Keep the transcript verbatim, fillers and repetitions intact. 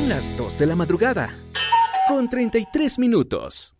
Son las dos de la madrugada, con treinta y tres minutos.